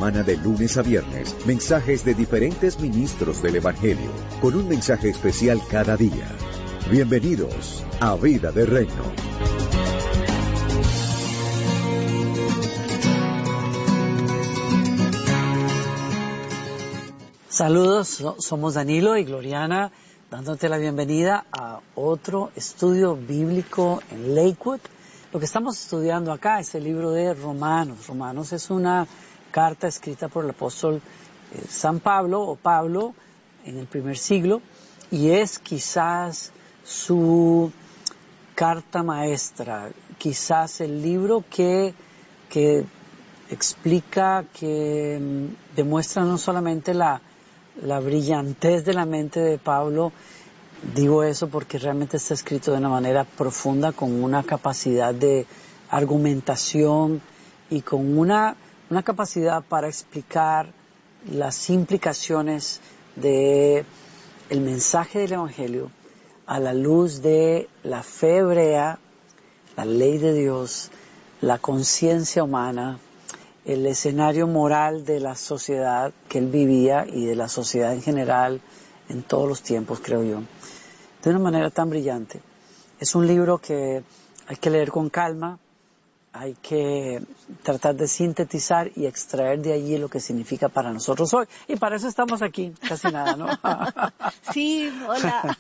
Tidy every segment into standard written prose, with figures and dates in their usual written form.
semana de lunes a viernes, mensajes de diferentes ministros del Evangelio, con un mensaje especial cada día. Bienvenidos a Vida de Reino. Saludos, somos Danilo y Gloriana, dándote la bienvenida a otro estudio bíblico en Lakewood. Lo que estamos estudiando acá es el libro de Romanos. Romanos es una carta escrita por el apóstol San Pablo o Pablo en el primer siglo y es quizás su carta maestra, quizás el libro que explica, que demuestra no solamente la brillantez de la mente de Pablo. Digo eso porque realmente está escrito de una manera profunda, con una capacidad de argumentación y con una capacidad para explicar las implicaciones de el mensaje del Evangelio a la luz de la fe hebrea, la ley de Dios, la conciencia humana, el escenario moral de la sociedad que él vivía y de la sociedad en general en todos los tiempos, creo yo, de una manera tan brillante. Es un libro que hay que leer con calma, hay que tratar de sintetizar y extraer de allí lo que significa para nosotros hoy. Y para eso estamos aquí, casi nada, ¿no? Sí, hola.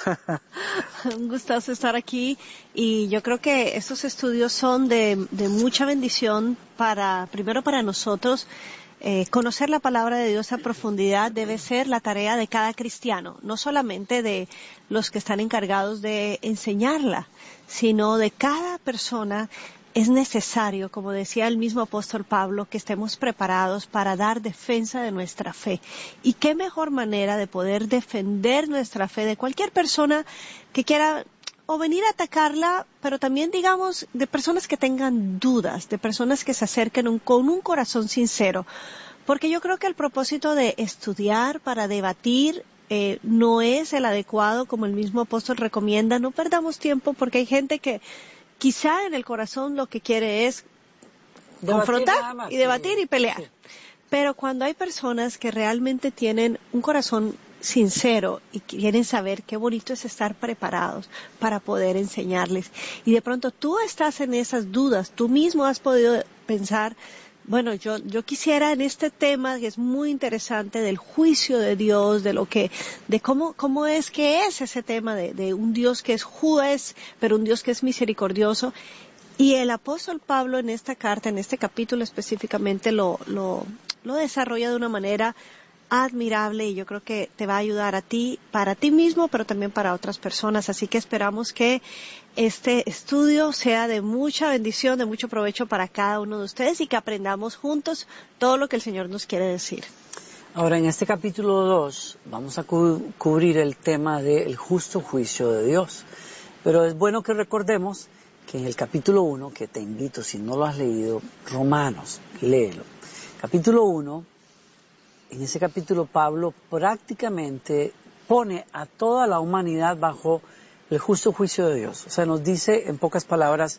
Un gustazo estar aquí. Y yo creo que estos estudios son de mucha bendición primero para nosotros. Conocer la palabra de Dios a profundidad debe ser la tarea de cada cristiano, no solamente de los que están encargados de enseñarla, sino de cada persona. Es necesario, como decía el mismo apóstol Pablo, que estemos preparados para dar defensa de nuestra fe. Y qué mejor manera de poder defender nuestra fe de cualquier persona que quiera o venir a atacarla, pero también, digamos, de personas que tengan dudas, de personas que se acerquen con un corazón sincero. Porque yo creo que el propósito de estudiar para debatir no es el adecuado, como el mismo apóstol recomienda. No perdamos tiempo, porque hay gente que quizá en el corazón lo que quiere es confrontar y debatir y pelear. Sí. Pero cuando hay personas que realmente tienen un corazón sincero y quieren saber, qué bonito es estar preparados para poder enseñarles. Y de pronto tú estás en esas dudas, tú mismo has podido pensar, bueno, yo quisiera en este tema que es muy interesante del juicio de Dios, de cómo es que es ese tema de un Dios que es juez, pero un Dios que es misericordioso. Y el apóstol Pablo en esta carta, en este capítulo específicamente, lo desarrolla de una manera admirable y yo creo que te va a ayudar a ti, para ti mismo, pero también para otras personas. Así que esperamos que este estudio sea de mucha bendición, de mucho provecho para cada uno de ustedes y que aprendamos juntos todo lo que el Señor nos quiere decir. Ahora, en este capítulo 2 vamos a cubrir el tema del justo juicio de Dios. Pero es bueno que recordemos que en el capítulo 1, que te invito, si no lo has leído, Romanos, léelo. Capítulo 1, en ese capítulo Pablo prácticamente pone a toda la humanidad bajo el justo juicio de Dios. O sea, nos dice en pocas palabras,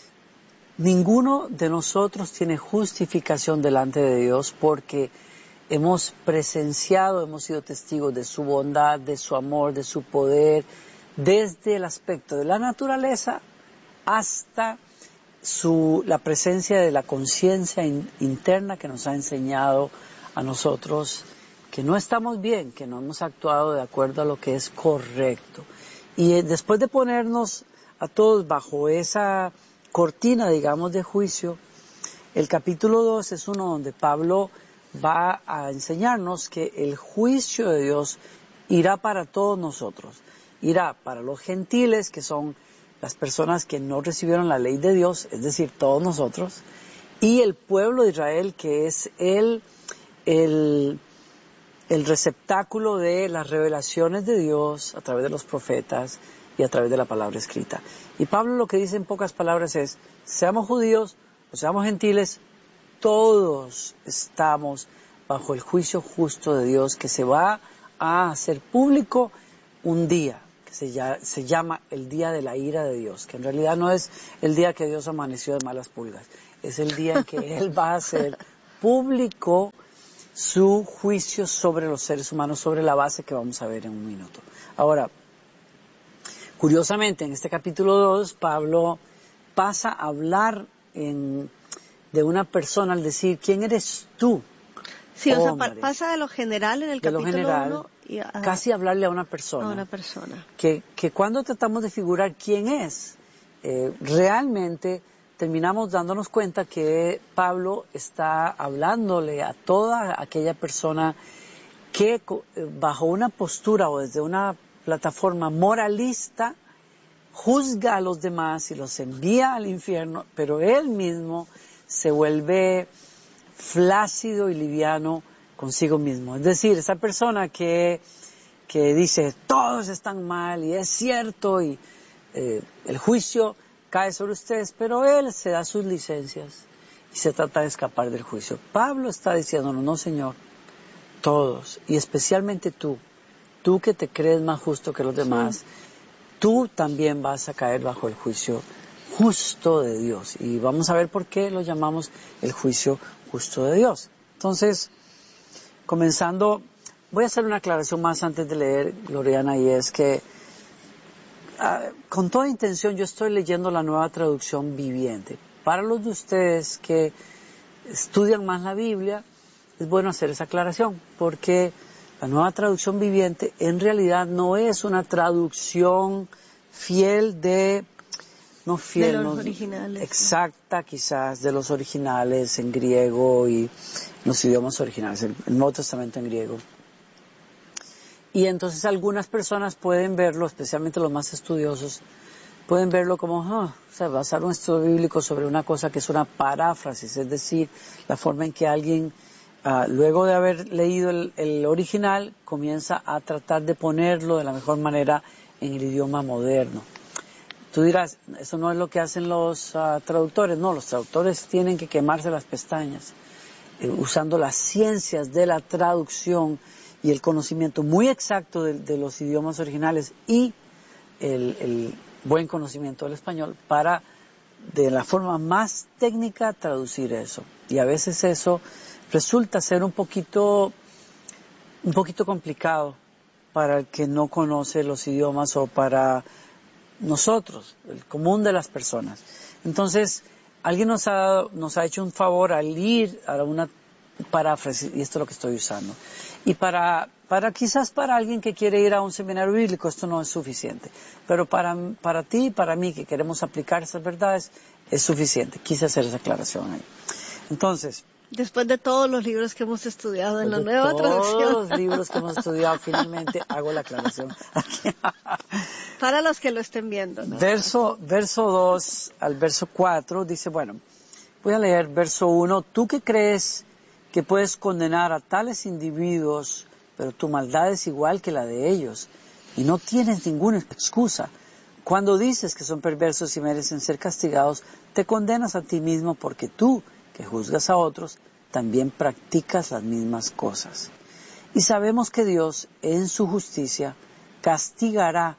ninguno de nosotros tiene justificación delante de Dios porque hemos presenciado, hemos sido testigos de su bondad, de su amor, de su poder, desde el aspecto de la naturaleza hasta la presencia de la conciencia interna que nos ha enseñado a nosotros que no estamos bien, que no hemos actuado de acuerdo a lo que es correcto. Y después de ponernos a todos bajo esa cortina, digamos, de juicio, el capítulo 2 es uno donde Pablo va a enseñarnos que el juicio de Dios irá para todos nosotros. Irá para los gentiles, que son las personas que no recibieron la ley de Dios, es decir, todos nosotros, y el pueblo de Israel, que es el receptáculo de las revelaciones de Dios a través de los profetas y a través de la palabra escrita. Y Pablo lo que dice en pocas palabras es, seamos judíos o seamos gentiles, todos estamos bajo el juicio justo de Dios que se va a hacer público un día, que se llama el día de la ira de Dios, que en realidad no es el día que Dios amaneció de malas pulgas, es el día en que Él va a hacer público su juicio sobre los seres humanos, sobre la base que vamos a ver en un minuto. Ahora, curiosamente, en este capítulo 2, Pablo pasa a hablar de una persona al decir, ¿quién eres tú? Sí, o sea, pasa de lo general en el capítulo 1 y casi hablarle a una persona. A una persona. Que cuando tratamos de figurar quién es, realmente terminamos dándonos cuenta que Pablo está hablándole a toda aquella persona que bajo una postura o desde una plataforma moralista juzga a los demás y los envía al infierno, pero él mismo se vuelve flácido y liviano consigo mismo. Es decir, esa persona que dice todos están mal y es cierto y el juicio cae sobre ustedes, pero él se da sus licencias y se trata de escapar del juicio. Pablo está diciéndonos, no señor, todos, y especialmente tú que te crees más justo que los demás, sí, tú también vas a caer bajo el juicio justo de Dios. Y vamos a ver por qué lo llamamos el juicio justo de Dios. Entonces, comenzando, voy a hacer una aclaración más antes de leer, Gloriana, y es que con toda intención yo estoy leyendo la Nueva Traducción Viviente. Para los de ustedes que estudian más la Biblia, es bueno hacer esa aclaración, porque la Nueva Traducción Viviente en realidad no es una traducción fiel de los originales, exacta quizás de los originales en griego y los idiomas originales, el Nuevo Testamento en griego. Y entonces algunas personas pueden verlo, especialmente los más estudiosos, pueden verlo como, o sea, basar un estudio bíblico sobre una cosa que es una paráfrasis, es decir, la forma en que alguien, luego de haber leído el original, comienza a tratar de ponerlo de la mejor manera en el idioma moderno. Tú dirás, eso no es lo que hacen los traductores. No, los traductores tienen que quemarse las pestañas, usando las ciencias de la traducción y el conocimiento muy exacto de los idiomas originales y el buen conocimiento del español para, de la forma más técnica, traducir eso. Y a veces eso resulta ser un poquito complicado para el que no conoce los idiomas o para nosotros, el común de las personas. Entonces, alguien nos ha hecho un favor al ir a una paráfrasis, y esto es lo que estoy usando. Y quizás para alguien que quiere ir a un seminario bíblico esto no es suficiente, pero para ti y para mí que queremos aplicar esas verdades es suficiente. Quise hacer esa aclaración ahí. Entonces, después de todos los libros que hemos estudiado en la Nueva Traducción. Todos los libros que hemos estudiado, finalmente hago la aclaración aquí. Para los que lo estén viendo, ¿no? Verso 2 al verso 4 dice, bueno, voy a leer verso 1. Tú que crees que puedes condenar a tales individuos, pero tu maldad es igual que la de ellos, y no tienes ninguna excusa. Cuando dices que son perversos y merecen ser castigados, te condenas a ti mismo porque tú, que juzgas a otros, también practicas las mismas cosas. Y sabemos que Dios, en su justicia, castigará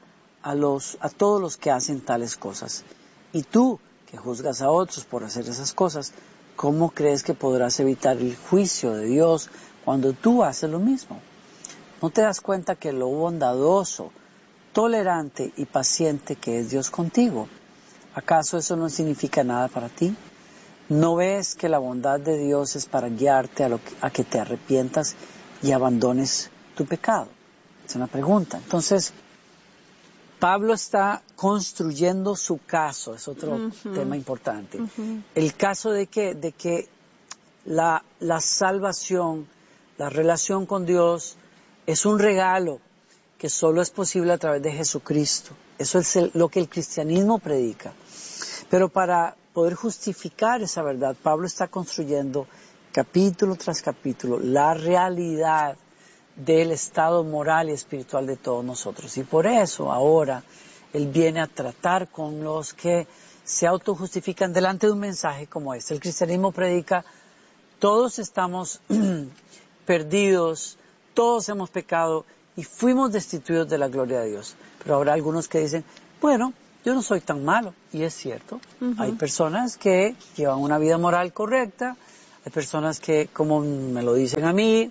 a todos los que hacen tales cosas. Y tú, que juzgas a otros por hacer esas cosas, ¿cómo crees que podrás evitar el juicio de Dios cuando tú haces lo mismo? ¿No te das cuenta que lo bondadoso, tolerante y paciente que es Dios contigo? ¿Acaso eso no significa nada para ti? ¿No ves que la bondad de Dios es para guiarte a que te arrepientas y abandones tu pecado? Es una pregunta. Entonces, Pablo está construyendo su caso, es otro tema importante. El caso de que la salvación, la relación con Dios, es un regalo que solo es posible a través de Jesucristo. Eso es lo que el cristianismo predica. Pero para poder justificar esa verdad, Pablo está construyendo capítulo tras capítulo la realidad del estado moral y espiritual de todos nosotros. Y por eso ahora él viene a tratar con los que se autojustifican delante de un mensaje como este. El cristianismo predica, todos estamos perdidos, todos hemos pecado y fuimos destituidos de la gloria de Dios. Pero habrá algunos que dicen, bueno, yo no soy tan malo. Y es cierto, hay personas que llevan una vida moral correcta, Hay personas que, como me lo dicen a mí,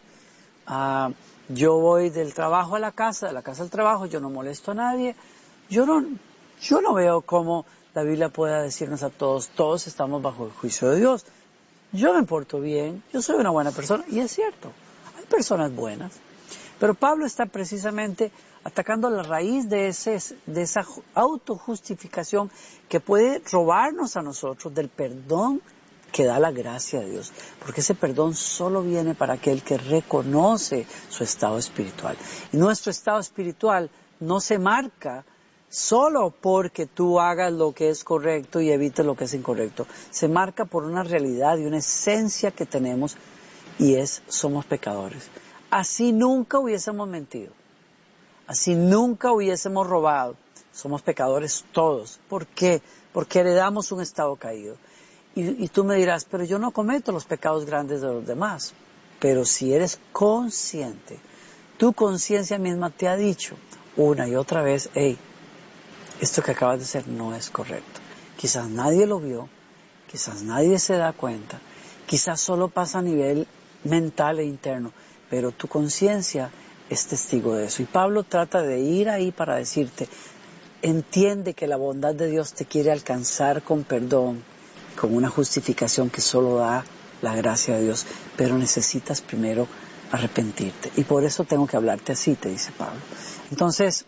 yo voy del trabajo a la casa, de la casa al trabajo, yo no molesto a nadie. Yo no veo cómo la Biblia pueda decirnos a todos estamos bajo el juicio de Dios. Yo me porto bien, yo soy una buena persona, y es cierto, hay personas buenas. Pero Pablo está precisamente atacando la raíz de esa autojustificación que puede robarnos a nosotros del perdón que da la gracia de Dios. Porque ese perdón solo viene para aquel que reconoce su estado espiritual. Y nuestro estado espiritual no se marca solo porque tú hagas lo que es correcto y evites lo que es incorrecto. Se marca por una realidad y una esencia que tenemos, y somos pecadores. Así nunca hubiésemos mentido. Así nunca hubiésemos robado. Somos pecadores todos. ¿Por qué? Porque heredamos un estado caído. Y tú me dirás, pero yo no cometo los pecados grandes de los demás. Pero si eres consciente, tu conciencia misma te ha dicho una y otra vez, hey, esto que acabas de hacer no es correcto. Quizás nadie lo vio, quizás nadie se da cuenta, quizás solo pasa a nivel mental e interno, pero tu conciencia es testigo de eso. Y Pablo trata de ir ahí para decirte, entiende que la bondad de Dios te quiere alcanzar con perdón, con una justificación que solo da la gracia de Dios, pero necesitas primero arrepentirte. Y por eso tengo que hablarte así, te dice Pablo. Entonces,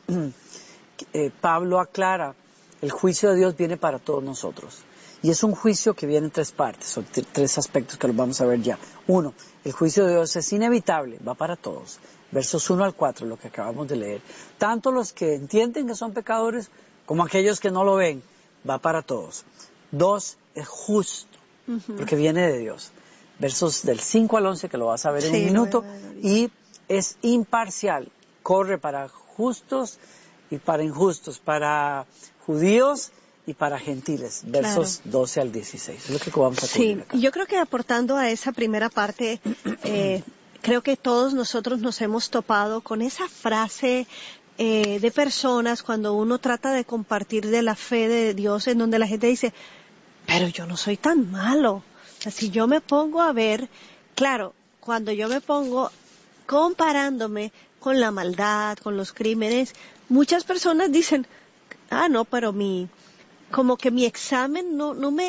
Pablo aclara, el juicio de Dios viene para todos nosotros. Y es un juicio que viene en tres partes, son tres aspectos que los vamos a ver ya. Uno, el juicio de Dios es inevitable, va para todos. Versos 1 al 4, lo que acabamos de leer. Tanto los que entienden que son pecadores, como aquellos que no lo ven, va para todos. 2, es justo, porque viene de Dios. Versos del 5 al 11, que lo vas a ver en un minuto. Y es imparcial, corre para justos y para injustos, para judíos y para gentiles, versos 12 al 16. Es lo que vamos a cubrir acá. Sí, yo creo que aportando a esa primera parte, creo que todos nosotros nos hemos topado con esa frase de personas cuando uno trata de compartir de la fe de Dios, en donde la gente dice, pero yo no soy tan malo. O sea, si yo me pongo a ver, claro, cuando yo me pongo comparándome con la maldad, con los crímenes, muchas personas dicen, no, pero como que mi examen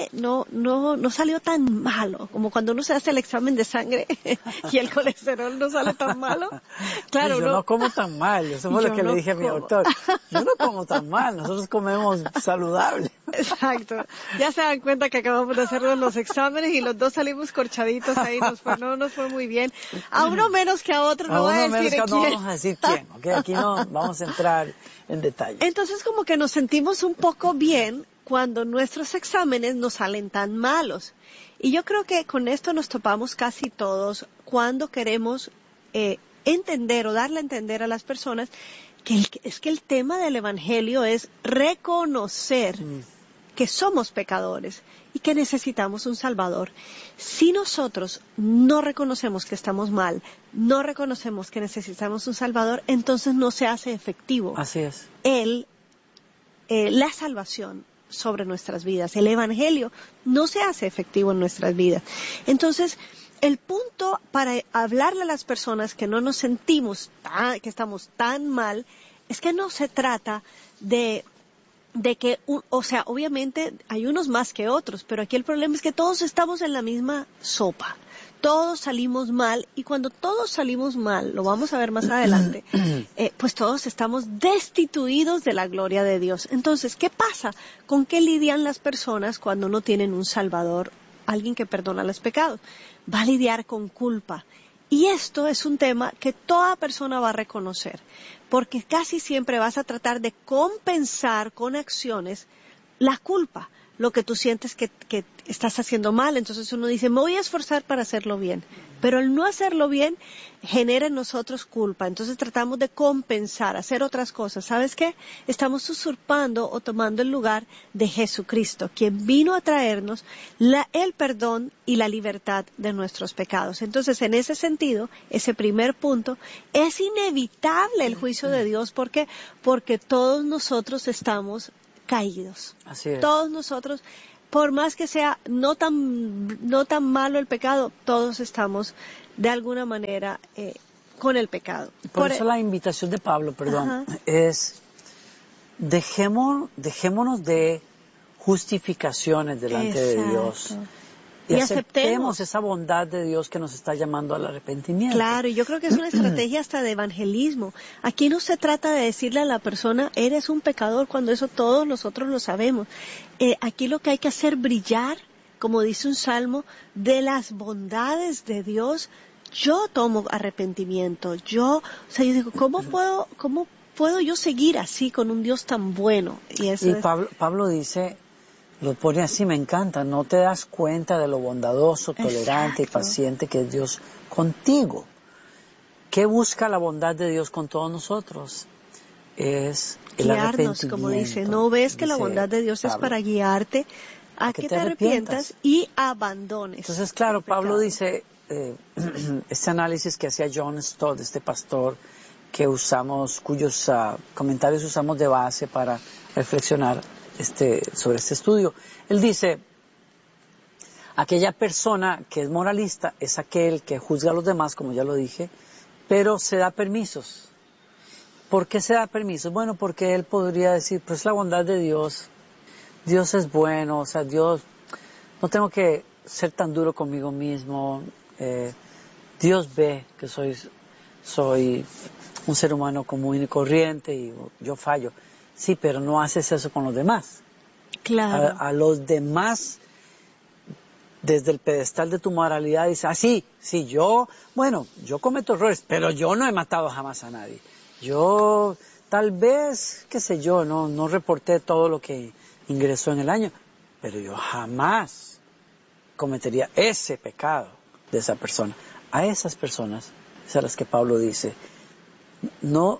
no salió tan malo, como cuando uno se hace el examen de sangre y el colesterol no sale tan malo. Claro, yo no como tan mal, eso fue lo que le dije a mi doctor. Yo no como tan mal, nosotros comemos saludable. Exacto. Ya se dan cuenta que acabamos de hacernos los exámenes y los dos salimos corchaditos ahí, no nos fue muy bien. A uno menos que a otro, no voy a decir quién. No vamos a decir quién, ¿ok? Aquí no vamos a entrar en detalle. Entonces como que nos sentimos un poco bien cuando nuestros exámenes no salen tan malos. Y yo creo que con esto nos topamos casi todos cuando queremos entender o darle a entender a las personas que el tema del Evangelio es reconocer que somos pecadores y que necesitamos un Salvador. Si nosotros no reconocemos que estamos mal, no reconocemos que necesitamos un Salvador, entonces no se hace efectivo. Así es. La salvación sobre nuestras vidas. El Evangelio no se hace efectivo en nuestras vidas. Entonces, el punto para hablarle a las personas que no nos sentimos que estamos tan mal, es que no se trata de que, obviamente hay unos más que otros, pero aquí el problema es que todos estamos en la misma sopa. Todos salimos mal, y cuando todos salimos mal, lo vamos a ver más adelante, pues todos estamos destituidos de la gloria de Dios. Entonces, ¿qué pasa? ¿Con qué lidian las personas cuando no tienen un Salvador, alguien que perdona los pecados? Va a lidiar con culpa. Y esto es un tema que toda persona va a reconocer, porque casi siempre vas a tratar de compensar con acciones la culpa, lo que tú sientes que estás haciendo mal. Entonces uno dice, me voy a esforzar para hacerlo bien, pero el no hacerlo bien genera en nosotros culpa. Entonces tratamos de compensar, hacer otras cosas. ¿Sabes qué? Estamos usurpando o tomando el lugar de Jesucristo, quien vino a traernos el perdón y la libertad de nuestros pecados. Entonces, en ese sentido, ese primer punto, es inevitable el juicio de Dios. ¿Por qué? Porque todos nosotros estamos caídos. Así es. Todos nosotros por más que sea no tan malo el pecado, todos estamos de alguna manera con el pecado. Por eso la invitación de Pablo, es dejémonos de justificaciones delante de Dios. Y aceptemos esa bondad de Dios que nos está llamando al arrepentimiento. Claro, y yo creo que es una estrategia hasta de evangelismo. Aquí no se trata de decirle a la persona, eres un pecador, cuando eso todos nosotros lo sabemos. Aquí lo que hay que hacer brillar, como dice un salmo, de las bondades de Dios. Yo tomo arrepentimiento. Yo digo, ¿cómo puedo yo seguir así con un Dios tan bueno? Y Pablo dice, lo pone así, me encanta, no te das cuenta de lo bondadoso, tolerante y paciente que es Dios contigo. ¿Qué busca la bondad de Dios con todos nosotros? Es el arrepentimiento. Como dice, ¿no ves que la bondad de Dios es para guiarte a que te arrepientas y abandones? Entonces, claro, Pablo dice, este análisis que hacía John Stott, este pastor que cuyos comentarios usamos de base para reflexionar sobre este estudio. Él dice, aquella persona que es moralista es aquel que juzga a los demás, como ya lo dije, pero se da permisos. ¿Por qué se da permisos? Bueno, porque él podría decir, pues la bondad de Dios, Dios es bueno, Dios, no tengo que ser tan duro conmigo mismo, Dios ve que soy un ser humano común y corriente y yo fallo. Sí, pero no haces eso con los demás. Claro. A los demás, desde el pedestal de tu moralidad, dices, yo cometo errores, pero yo no he matado jamás a nadie. Yo, tal vez, no reporté todo lo que ingresó en el año, pero yo jamás cometería ese pecado de esa persona. A esas personas es a las que Pablo dice, no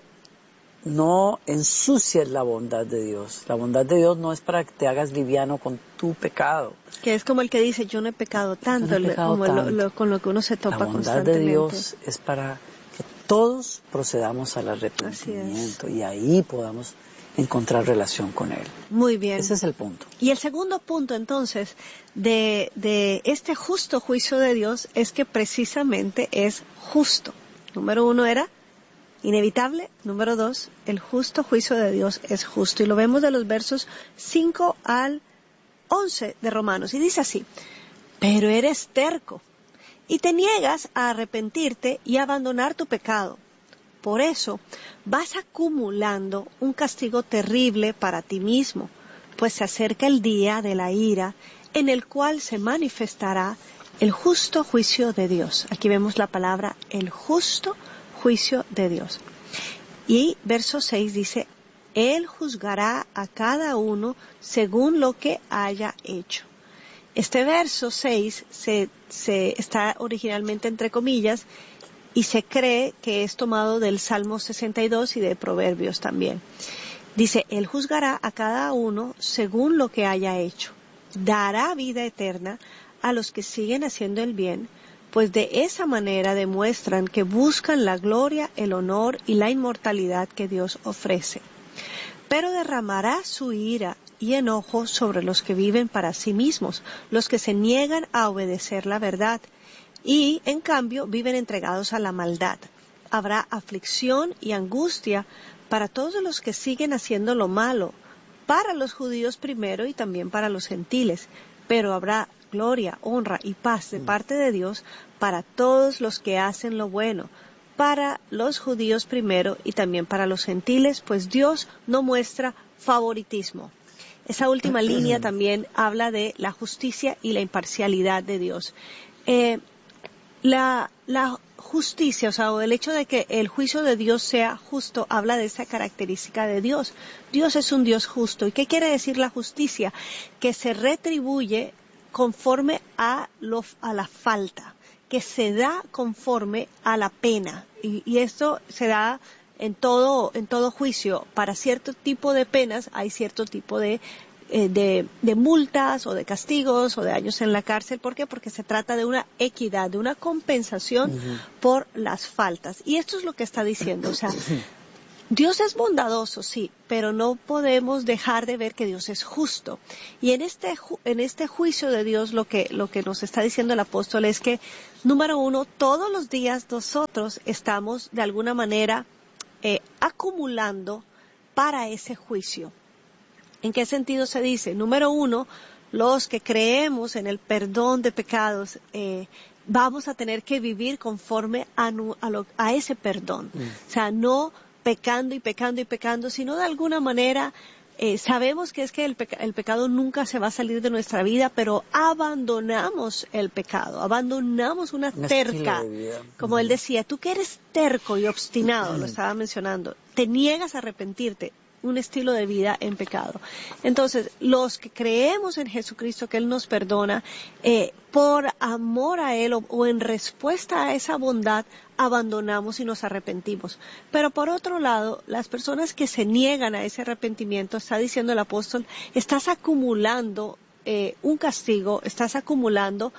ensucies la bondad de Dios. La bondad de Dios no es para que te hagas liviano con tu pecado. Que es como el que dice, yo no he pecado tanto, con lo que uno se topa constantemente. La bondad de Dios es para que todos procedamos al arrepentimiento y ahí podamos encontrar relación con Él. Muy bien. Ese es el punto. Y el segundo punto, entonces, de este justo juicio de Dios es que precisamente es justo. Número 1 era inevitable. Número 2, el justo juicio de Dios es justo. Y lo vemos de los versos 5 al 11 de Romanos. Y dice así, pero eres terco y te niegas a arrepentirte y a abandonar tu pecado. Por eso vas acumulando un castigo terrible para ti mismo, pues se acerca el día de la ira en el cual se manifestará el justo juicio de Dios. Aquí vemos la palabra el justo juicio de Dios. Y verso 6 dice, Él juzgará a cada uno según lo que haya hecho. Este verso 6 se está originalmente entre comillas y se cree que es tomado del Salmo 62 y de Proverbios también. Dice, Él juzgará a cada uno según lo que haya hecho. Dará vida eterna a los que siguen haciendo el bien, pues de esa manera demuestran que buscan la gloria, el honor y la inmortalidad que Dios ofrece. Pero derramará su ira y enojo sobre los que viven para sí mismos, los que se niegan a obedecer la verdad, y en cambio viven entregados a la maldad. Habrá aflicción y angustia para todos los que siguen haciendo lo malo, para los judíos primero y también para los gentiles, pero habrá gloria, honra y paz de parte de Dios para todos los que hacen lo bueno, para los judíos primero y también para los gentiles, pues Dios no muestra favoritismo. Esa última línea también habla de la justicia y la imparcialidad de Dios. La justicia, o el hecho de que el juicio de Dios sea justo, habla de esa característica de Dios. Dios es un Dios justo. ¿Y qué quiere decir la justicia? Que se retribuye conforme a la falta, que se da conforme a la pena. Y esto se da en todo juicio. Para cierto tipo de penas hay cierto tipo de multas o de castigos o de años en la cárcel. ¿Por qué? Porque se trata de una equidad, de una compensación por las faltas. Y esto es lo que está diciendo. O sea, Dios es bondadoso, sí, pero no podemos dejar de ver que Dios es justo. Y en este juicio de Dios lo que nos está diciendo el apóstol es que, número uno, todos los días nosotros estamos de alguna manera acumulando para ese juicio. ¿En qué sentido se dice? Número uno, los que creemos en el perdón de pecados, vamos a tener que vivir conforme a ese perdón. O sea, no pecando y pecando y pecando, sino de alguna manera sabemos que es que el pecado nunca se va a salir de nuestra vida, pero abandonamos el pecado, abandonamos una terca, como él decía, tú que eres terco y obstinado, lo estaba mencionando, te niegas a arrepentirte, un estilo de vida en pecado. Entonces, los que creemos en Jesucristo, que Él nos perdona, por amor a Él o en respuesta a esa bondad, abandonamos y nos arrepentimos. Pero por otro lado, las personas que se niegan a ese arrepentimiento, está diciendo el apóstol, estás acumulando un castigo, estás acumulando,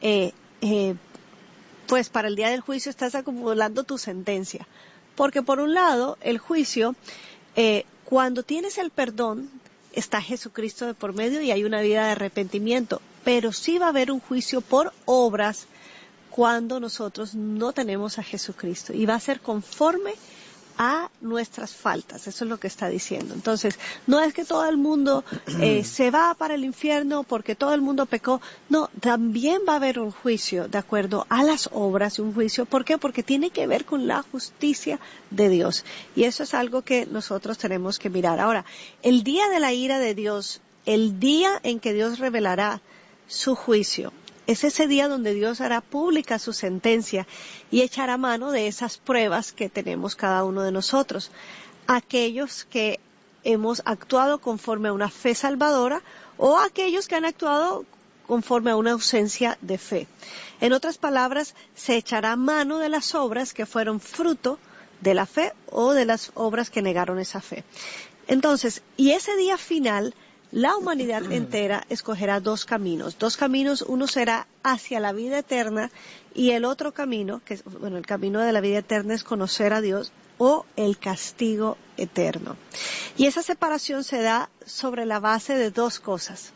pues para el día del juicio estás acumulando tu sentencia. Porque por un lado, el juicio, cuando tienes el perdón, está Jesucristo de por medio y hay una vida de arrepentimiento. Pero sí va a haber un juicio por obras cuando nosotros no tenemos a Jesucristo. Y va a ser conforme a nuestras faltas. Eso es lo que está diciendo. Entonces, no es que todo el mundo se va para el infierno porque todo el mundo pecó. No, también va a haber un juicio de acuerdo a las obras y un juicio. ¿Por qué? Porque tiene que ver con la justicia de Dios. Y eso es algo que nosotros tenemos que mirar. Ahora, el día de la ira de Dios, el día en que Dios revelará su juicio, es ese día donde Dios hará pública su sentencia y echará mano de esas pruebas que tenemos cada uno de nosotros. Aquellos que hemos actuado conforme a una fe salvadora o aquellos que han actuado conforme a una ausencia de fe. En otras palabras, se echará mano de las obras que fueron fruto de la fe o de las obras que negaron esa fe. Entonces, y ese día final, la humanidad entera escogerá dos caminos. Uno será hacia la vida eterna y el otro camino, el camino de la vida eterna es conocer a Dios o el castigo eterno. Y esa separación se da sobre la base de dos cosas.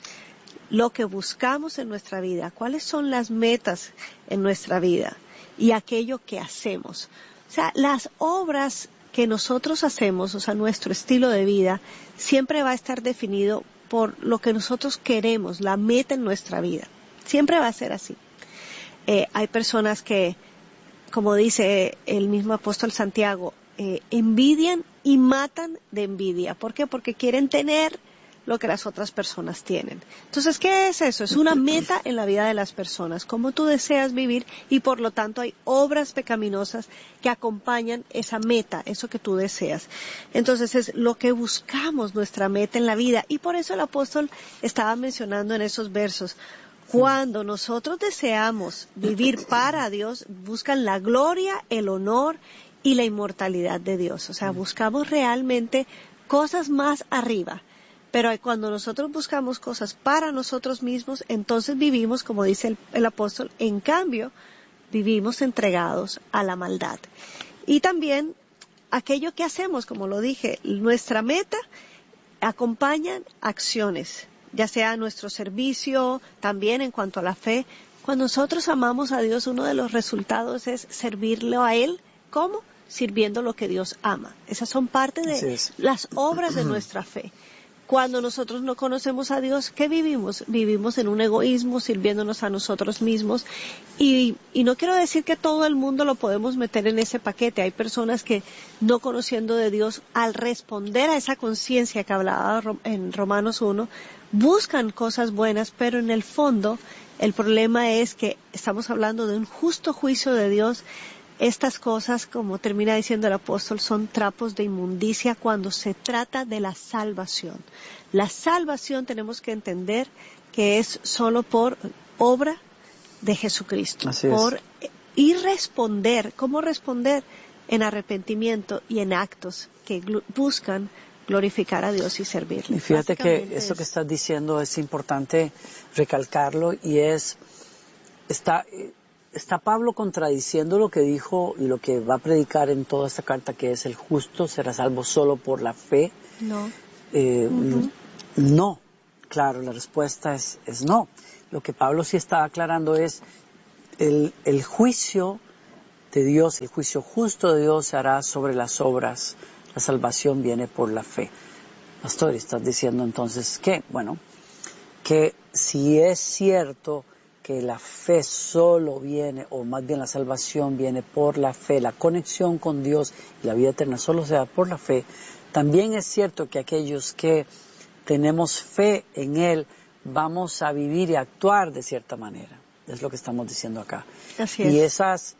Lo que buscamos en nuestra vida, cuáles son las metas en nuestra vida y aquello que hacemos. O sea, las obras que nosotros hacemos, o sea, nuestro estilo de vida, siempre va a estar definido por lo que nosotros queremos, la meta en nuestra vida. Siempre va a ser así. Hay personas que, como dice el mismo apóstol Santiago, envidian y matan de envidia. ¿Por qué? Porque quieren tener lo que las otras personas tienen. Entonces, ¿qué es eso? Es una meta en la vida de las personas, cómo tú deseas vivir y por lo tanto hay obras pecaminosas que acompañan esa meta, eso que tú deseas. Entonces es lo que buscamos, nuestra meta en la vida y por eso el apóstol estaba mencionando en esos versos, cuando nosotros deseamos vivir para Dios, buscan la gloria, el honor y la inmortalidad de Dios. O sea, buscamos realmente cosas más arriba. Pero cuando nosotros buscamos cosas para nosotros mismos, entonces vivimos, como dice el apóstol, en cambio, vivimos entregados a la maldad. Y también aquello que hacemos, como lo dije, nuestra meta acompañan acciones, ya sea nuestro servicio, también en cuanto a la fe. Cuando nosotros amamos a Dios, uno de los resultados es servirle a Él. ¿Cómo? Sirviendo lo que Dios ama. Esas son parte de las obras de nuestra fe. Cuando nosotros no conocemos a Dios, ¿qué vivimos? Vivimos en un egoísmo, sirviéndonos a nosotros mismos. Y no quiero decir que todo el mundo lo podemos meter en ese paquete. Hay personas que, no conociendo de Dios, al responder a esa conciencia que hablaba en Romanos 1, buscan cosas buenas, pero en el fondo, el problema es que estamos hablando de un justo juicio de Dios. Estas cosas, como termina diciendo el apóstol, son trapos de inmundicia cuando se trata de la salvación. La salvación tenemos que entender que es solo por obra de Jesucristo. Y responder, ¿cómo responder? En arrepentimiento y en actos que buscan glorificar a Dios y servirle. Y fíjate que eso que estás diciendo es importante recalcarlo y ¿está Pablo contradiciendo lo que dijo y lo que va a predicar en toda esta carta, que es el justo será salvo solo por la fe? No. No, claro, la respuesta es no. Lo que Pablo sí está aclarando es el juicio de Dios, el juicio justo de Dios se hará sobre las obras. La salvación viene por la fe. Pastor, ¿estás diciendo entonces qué? Bueno, que si es cierto que la fe solo viene, o más bien la salvación viene por la fe, la conexión con Dios y la vida eterna solo se da por la fe, también es cierto que aquellos que tenemos fe en Él vamos a vivir y actuar de cierta manera. Es lo que estamos diciendo acá. Así es. Y esas,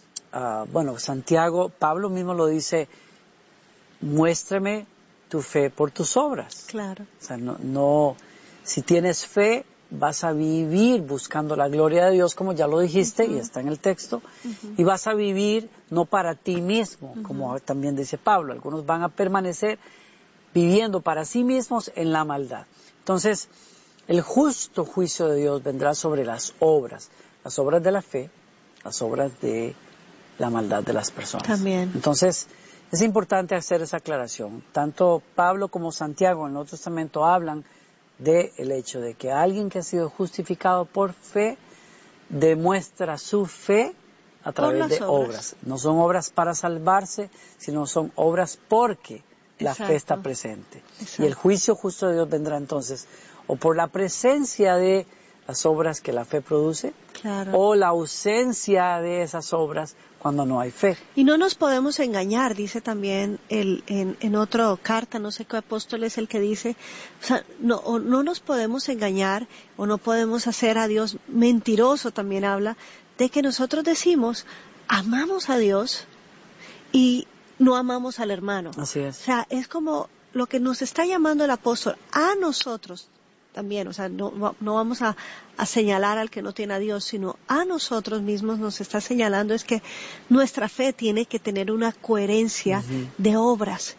Santiago, Pablo mismo lo dice, muéstrame tu fe por tus obras. Claro. O sea, si tienes fe, vas a vivir buscando la gloria de Dios, como ya lo dijiste, y está en el texto, y vas a vivir no para ti mismo, como también dice Pablo. Algunos van a permanecer viviendo para sí mismos en la maldad. Entonces, el justo juicio de Dios vendrá sobre las obras de la fe, las obras de la maldad de las personas. También. Entonces, es importante hacer esa aclaración. Tanto Pablo como Santiago en el Nuevo Testamento hablan del hecho de que alguien que ha sido justificado por fe demuestra su fe a través de obras. No son obras para salvarse, sino son obras porque la fe está presente. Y el juicio justo de Dios vendrá entonces o por la presencia de las obras que la fe produce, o la ausencia de esas obras cuando no hay fe. Y no nos podemos engañar, dice también en otra carta, no sé qué apóstol es el que dice, o sea, no nos podemos engañar o no podemos hacer a Dios mentiroso, también habla de que nosotros decimos, amamos a Dios y no amamos al hermano. Así es. O sea, es como lo que nos está llamando el apóstol a nosotros también, o sea, no vamos a señalar al que no tiene a Dios, sino a nosotros mismos nos está señalando es que nuestra fe tiene que tener una coherencia de obras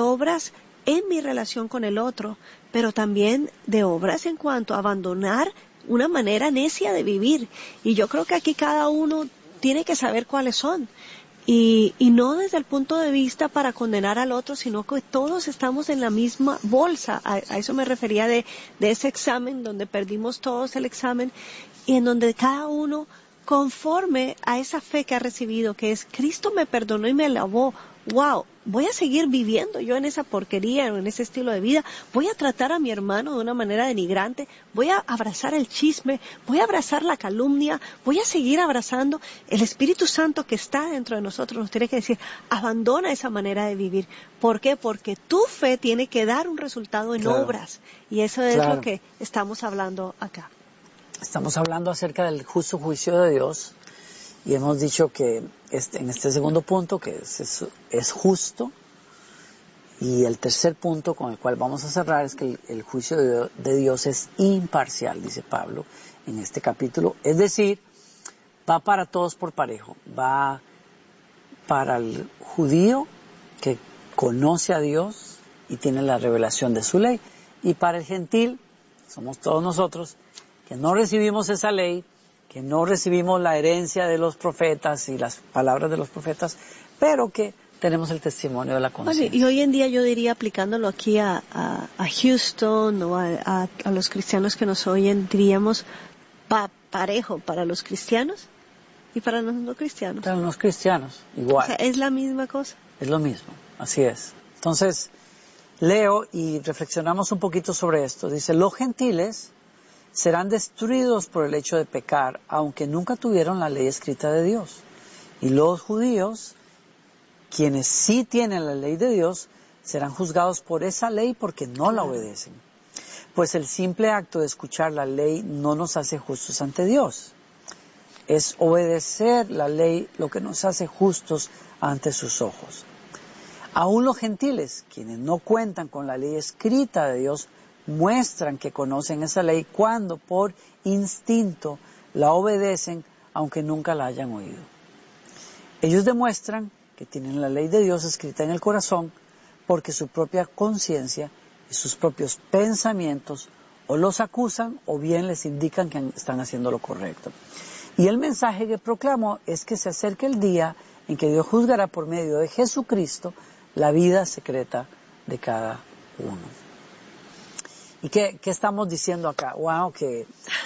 en mi relación con el otro, pero también de obras en cuanto a abandonar una manera necia de vivir. Y yo creo que aquí cada uno tiene que saber cuáles son. Y no desde el punto de vista para condenar al otro, sino que todos estamos en la misma bolsa. A eso me refería de ese examen donde perdimos todos el examen y en donde cada uno conforme a esa fe que ha recibido, que es Cristo me perdonó y me lavó. Wow, voy a seguir viviendo yo en esa porquería, en ese estilo de vida, voy a tratar a mi hermano de una manera denigrante, voy a abrazar el chisme, voy a abrazar la calumnia, voy a seguir abrazando. El Espíritu Santo que está dentro de nosotros nos tiene que decir, abandona esa manera de vivir. ¿Por qué? Porque tu fe tiene que dar un resultado en obras. Y eso es lo que estamos hablando acá. Estamos hablando acerca del justo juicio de Dios. Y hemos dicho que en este segundo punto, que es justo, y el tercer punto con el cual vamos a cerrar es que el juicio de Dios es imparcial, dice Pablo en este capítulo. Es decir, va para todos por parejo. Va para el judío que conoce a Dios y tiene la revelación de su ley, y para el gentil, somos todos nosotros, que no recibimos esa ley, que no recibimos la herencia de los profetas y las palabras de los profetas, pero que tenemos el testimonio de la conciencia. Y hoy en día yo diría, aplicándolo aquí a Houston o a los cristianos que nos oyen, diríamos parejo para los cristianos y para los no cristianos. Para los cristianos, igual. O sea, es la misma cosa. Es lo mismo, así es. Entonces, leo y reflexionamos un poquito sobre esto. Dice, los gentiles serán destruidos por el hecho de pecar, aunque nunca tuvieron la ley escrita de Dios. Y los judíos, quienes sí tienen la ley de Dios, serán juzgados por esa ley porque no la obedecen. Pues el simple acto de escuchar la ley no nos hace justos ante Dios. Es obedecer la ley lo que nos hace justos ante sus ojos. Aún los gentiles, quienes no cuentan con la ley escrita de Dios, muestran que conocen esa ley cuando por instinto la obedecen aunque nunca la hayan oído. Ellos demuestran que tienen la ley de Dios escrita en el corazón porque su propia conciencia y sus propios pensamientos o los acusan o bien les indican que están haciendo lo correcto. Y el mensaje que proclamo es que se acerca el día en que Dios juzgará por medio de Jesucristo la vida secreta de cada uno. ¿Y qué estamos diciendo acá? Wow, que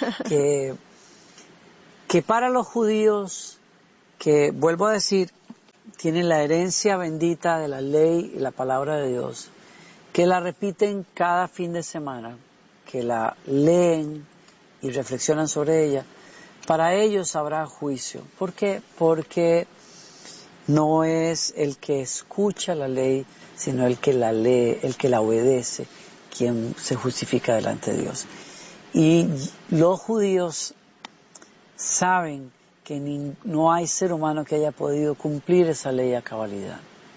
para los judíos, que vuelvo a decir, tienen la herencia bendita de la ley y la palabra de Dios, que la repiten cada fin de semana, que la leen y reflexionan sobre ella, para ellos habrá juicio. ¿Por qué? Porque no es el que escucha la ley, sino el que la lee, el que la obedece, quien se justifica delante de Dios. Y los judíos saben que no hay ser humano que haya podido cumplir esa ley a cabalidad.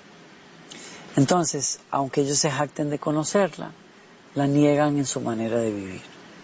Entonces, aunque ellos se jacten de conocerla, la niegan en su manera de vivir.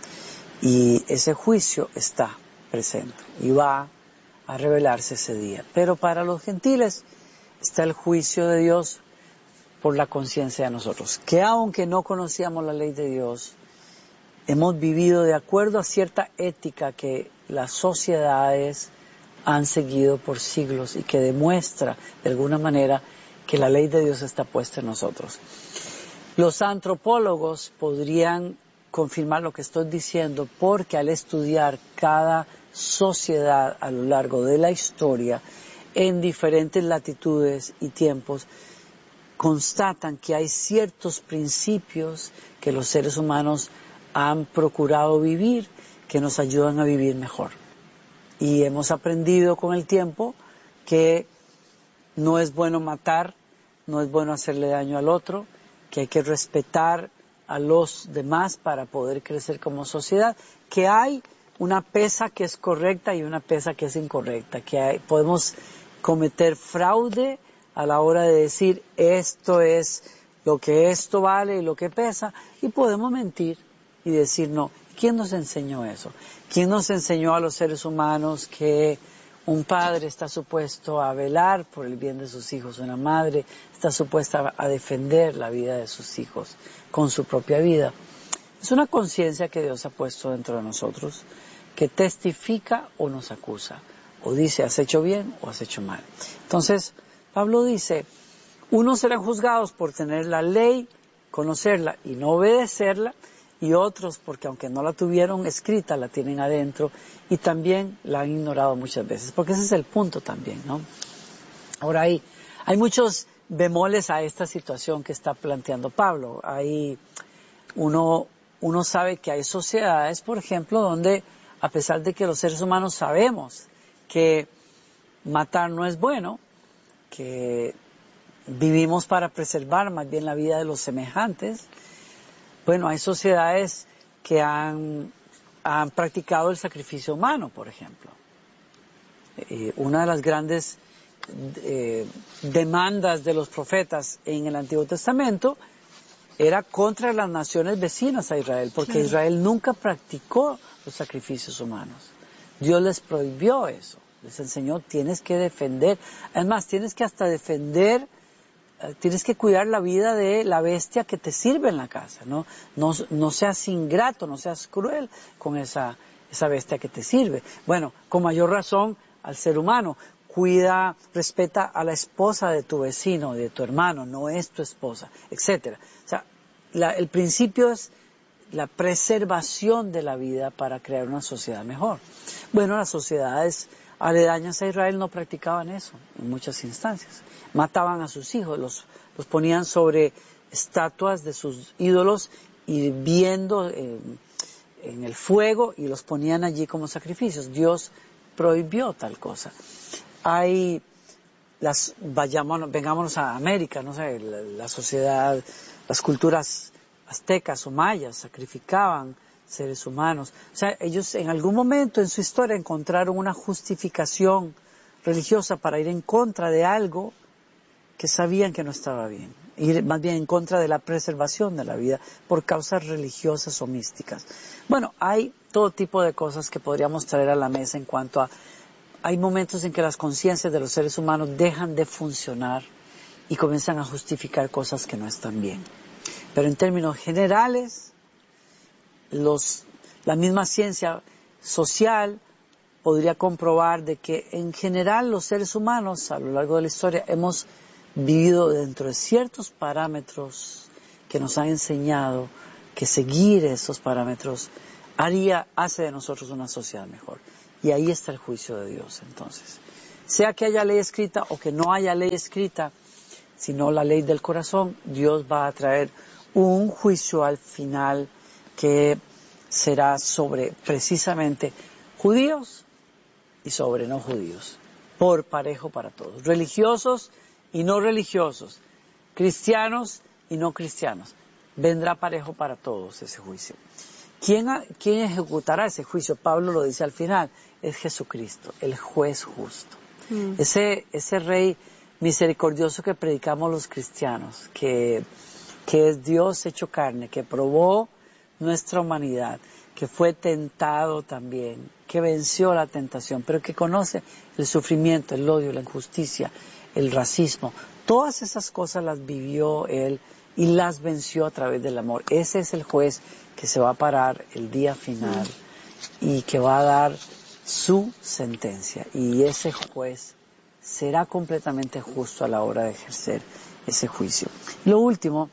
Y ese juicio está presente y va a revelarse ese día. Pero para los gentiles está el juicio de Dios por la conciencia de nosotros, que aunque no conocíamos la ley de Dios, hemos vivido de acuerdo a cierta ética que las sociedades han seguido por siglos y que demuestra de alguna manera que la ley de Dios está puesta en nosotros. Los antropólogos podrían confirmar lo que estoy diciendo porque al estudiar cada sociedad a lo largo de la historia en diferentes latitudes y tiempos, constatan que hay ciertos principios que los seres humanos han procurado vivir, que nos ayudan a vivir mejor. Y hemos aprendido con el tiempo que no es bueno matar, no es bueno hacerle daño al otro, que hay que respetar a los demás para poder crecer como sociedad, que hay una pesa que es correcta y una pesa que es incorrecta, que podemos cometer fraude a la hora de decir esto es lo que esto vale y lo que pesa, y podemos mentir y decir no. ¿Quién nos enseñó eso? ¿Quién nos enseñó a los seres humanos que un padre está supuesto a velar por el bien de sus hijos, una madre está supuesta a defender la vida de sus hijos con su propia vida? Es una conciencia que Dios ha puesto dentro de nosotros, que testifica o nos acusa, o dice has hecho bien o has hecho mal. Entonces, Pablo dice, unos serán juzgados por tener la ley, conocerla y no obedecerla, y otros porque aunque no la tuvieron escrita, la tienen adentro y también la han ignorado muchas veces, porque ese es el punto también, ¿no? Ahora hay muchos bemoles a esta situación que está planteando Pablo. Uno sabe que hay sociedades, por ejemplo, donde a pesar de que los seres humanos sabemos que matar no es bueno, que vivimos para preservar más bien la vida de los semejantes, bueno, hay sociedades que han practicado el sacrificio humano, por ejemplo. Una de las grandes demandas de los profetas en el Antiguo Testamento era contra las naciones vecinas a Israel, porque claro, Israel nunca practicó los sacrificios humanos. Dios les prohibió eso, les enseñó, tienes que defender, además tienes que hasta defender, tienes que cuidar la vida de la bestia que te sirve en la casa, ¿no? No seas ingrato, no seas cruel con esa bestia que te sirve. Bueno, con mayor razón al ser humano. Cuida, respeta a la esposa de tu vecino, de tu hermano, no es tu esposa, etcétera. O sea, el principio es la preservación de la vida para crear una sociedad mejor. Bueno, las sociedades aledañas a Israel no practicaban eso en muchas instancias. Mataban a sus hijos, los ponían sobre estatuas de sus ídolos hirviendo en el fuego y los ponían allí como sacrificios. Dios prohibió tal cosa. Vengámonos a América, no sé, la sociedad, las culturas aztecas o mayas sacrificaban seres humanos. O sea, ellos en algún momento en su historia encontraron una justificación religiosa para ir en contra de algo que sabían que no estaba bien, ir más bien en contra de la preservación de la vida por causas religiosas o místicas. Bueno, hay todo tipo de cosas que podríamos traer a la mesa en cuanto a... Hay momentos en que las conciencias de los seres humanos dejan de funcionar y comienzan a justificar cosas que no están bien. Pero en términos generales, la misma ciencia social podría comprobar de que en general los seres humanos a lo largo de la historia hemos vivido dentro de ciertos parámetros que nos han enseñado que seguir esos parámetros hace de nosotros una sociedad mejor. Y ahí está el juicio de Dios, entonces. Sea que haya ley escrita o que no haya ley escrita, sino la ley del corazón, Dios va a traer un juicio al final que será sobre precisamente judíos y sobre no judíos, por parejo para todos, religiosos y no religiosos, cristianos y no cristianos. Vendrá parejo para todos ese juicio. ¿Quién ejecutará ese juicio? Pablo lo dice al final, es Jesucristo, el juez justo. Ese Rey misericordioso que predicamos los cristianos, que es Dios hecho carne, que probó nuestra humanidad, que fue tentado también, que venció la tentación, pero que conoce el sufrimiento, el odio, la injusticia, el racismo. Todas esas cosas las vivió Él y las venció a través del amor. Ese es el juez que se va a parar el día final y que va a dar su sentencia. Y ese juez será completamente justo a la hora de ejercer ese juicio. Lo último,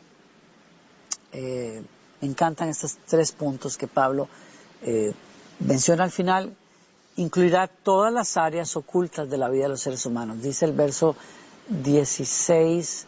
me encantan estos 3 puntos que Pablo menciona al final. Incluirá todas las áreas ocultas de la vida de los seres humanos. Dice el verso 16,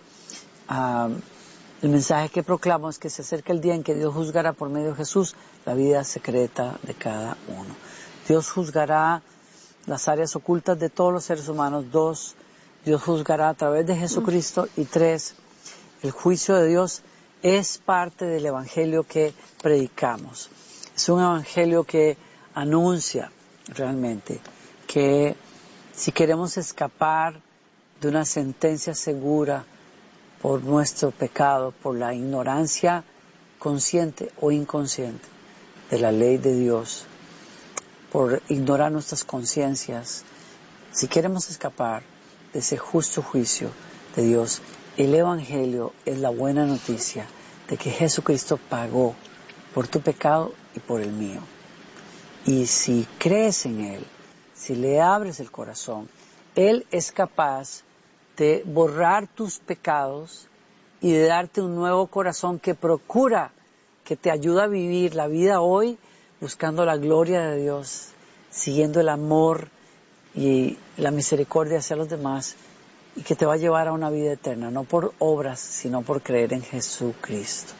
el mensaje que proclamo es que se acerca el día en que Dios juzgará por medio de Jesús la vida secreta de cada uno. Dios juzgará las áreas ocultas de todos los seres humanos. 2, Dios juzgará a través de Jesucristo. Y 3, el juicio de Dios es parte del evangelio que predicamos. Es un evangelio que anuncia realmente que si queremos escapar de una sentencia segura por nuestro pecado, por la ignorancia consciente o inconsciente de la ley de Dios, por ignorar nuestras conciencias, si queremos escapar de ese justo juicio de Dios, el evangelio es la buena noticia de que Jesucristo pagó por tu pecado y por el mío. Y si crees en Él, si le abres el corazón, Él es capaz de borrar tus pecados y de darte un nuevo corazón que procura, que te ayuda a vivir la vida hoy buscando la gloria de Dios, siguiendo el amor y la misericordia hacia los demás, y que te va a llevar a una vida eterna, no por obras, sino por creer en Jesucristo.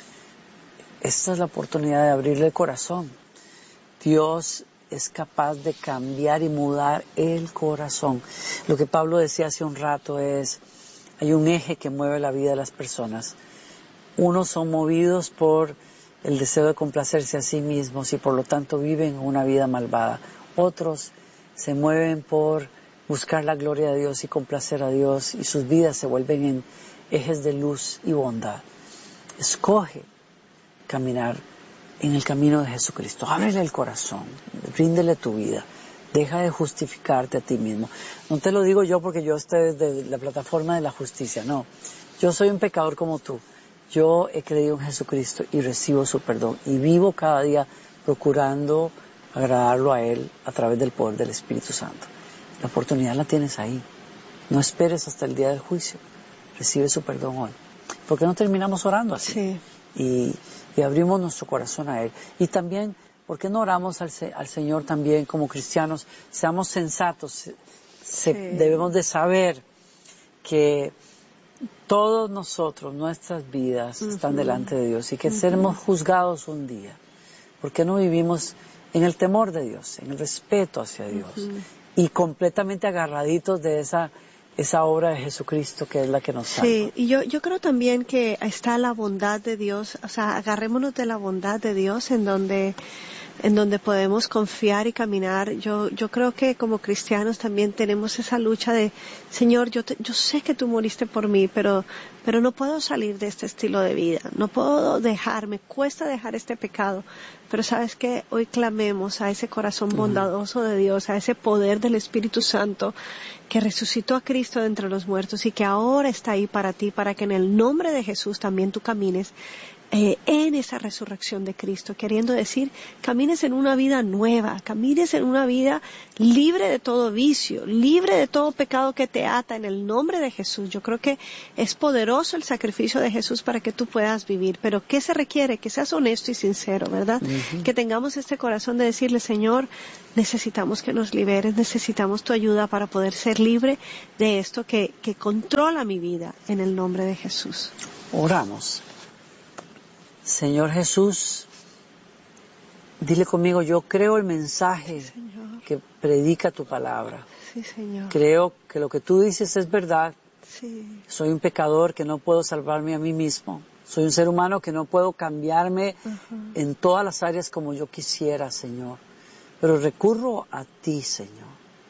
Esta es la oportunidad de abrirle el corazón. Dios es capaz de cambiar y mudar el corazón. Lo que Pablo decía hace un rato es, hay un eje que mueve la vida de las personas. Unos son movidos por el deseo de complacerse a sí mismos y por lo tanto viven una vida malvada. Otros se mueven por buscar la gloria de Dios y complacer a Dios, y sus vidas se vuelven en ejes de luz y bondad. Escoge caminar en el camino de Jesucristo. Ábrele el corazón, ríndele tu vida, deja de justificarte a ti mismo. No te lo digo yo porque yo estoy desde la plataforma de la justicia, no. Yo soy un pecador como tú. Yo he creído en Jesucristo y recibo su perdón y vivo cada día procurando agradarlo a Él a través del poder del Espíritu Santo. La oportunidad la tienes ahí. No esperes hasta el día del juicio. Recibe su perdón hoy. ¿Por qué no terminamos orando así? Sí. Y abrimos nuestro corazón a Él. Y también, ¿por qué no oramos al Señor también como cristianos? Seamos sensatos. Debemos de saber que todos nosotros, nuestras vidas están delante de Dios y que seremos juzgados un día. ¿Por qué no vivimos en el temor de Dios, en el respeto hacia Dios y completamente agarraditos de esa obra de Jesucristo que es la que nos salva? Sí, y yo creo también que está la bondad de Dios, o sea, agarrémonos de la bondad de Dios en donde podemos confiar y caminar. Yo creo que como cristianos también tenemos esa lucha de, Señor, yo sé que tú moriste por mí, pero no puedo salir de este estilo de vida, no puedo me cuesta dejar este pecado, pero sabes que hoy clamemos a ese corazón bondadoso de Dios, a ese poder del Espíritu Santo que resucitó a Cristo de entre los muertos y que ahora está ahí para ti, para que en el nombre de Jesús también tú camines en esa resurrección de Cristo, queriendo decir, camines en una vida nueva, camines en una vida libre de todo vicio, libre de todo pecado que te ata en el nombre de Jesús. Yo creo que es poderoso el sacrificio de Jesús para que tú puedas vivir, pero ¿qué se requiere? Que seas honesto y sincero, ¿verdad? Que tengamos este corazón de decirle, Señor, necesitamos que nos liberes, necesitamos tu ayuda para poder ser libre de esto que controla mi vida en el nombre de Jesús. Oramos. Señor Jesús, dile conmigo, yo creo el mensaje que predica tu palabra. Sí, Señor. Creo que lo que tú dices es verdad. Sí. Soy un pecador que no puedo salvarme a mí mismo. Soy un ser humano que no puedo cambiarme en todas las áreas como yo quisiera, Señor. Pero recurro a ti, Señor.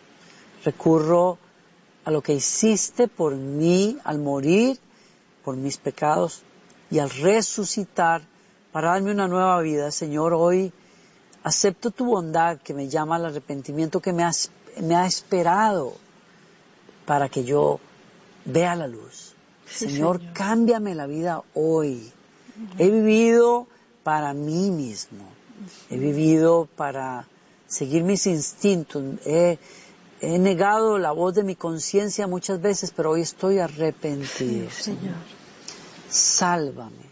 Recurro a lo que hiciste por mí al morir por mis pecados y al resucitar para darme una nueva vida. Señor, hoy acepto tu bondad que me llama al arrepentimiento, que me ha esperado para que yo vea la luz. Sí, Señor, cámbiame la vida hoy. He vivido para mí mismo. He vivido para seguir mis instintos. He negado la voz de mi conciencia muchas veces, pero hoy estoy arrepentido. Sí, Señor. Sálvame.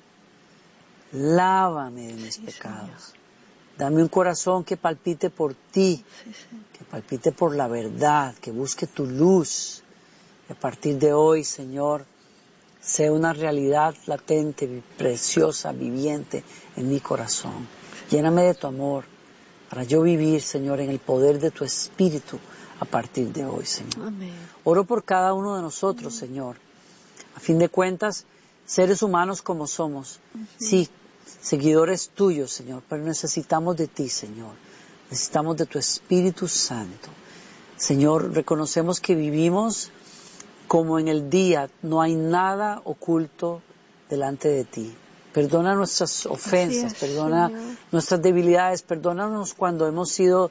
Lávame de mis pecados. Señor. Dame un corazón que palpite por ti, que palpite por la verdad, que busque tu luz. Y a partir de hoy, Señor, sea una realidad latente, preciosa, viviente en mi corazón. Lléname de tu amor para yo vivir, Señor, en el poder de tu Espíritu a partir de hoy, Señor. Amén. Oro por cada uno de nosotros, Señor. A fin de cuentas, seres humanos como somos, sí, seguidores tuyos, Señor, pero necesitamos de ti, Señor. Necesitamos de tu Espíritu Santo. Señor, reconocemos que vivimos como en el día, no hay nada oculto delante de ti. Perdona nuestras ofensas, perdona nuestras debilidades, perdónanos cuando hemos sido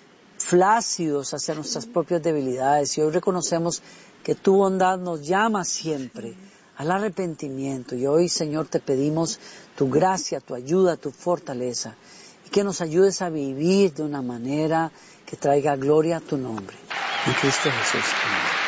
flácidos hacia nuestras propias debilidades. Y hoy reconocemos que tu bondad nos llama siempre al arrepentimiento. Y hoy, Señor, te pedimos tu gracia, tu ayuda, tu fortaleza. Y que nos ayudes a vivir de una manera que traiga gloria a tu nombre. En Cristo Jesús. Amén.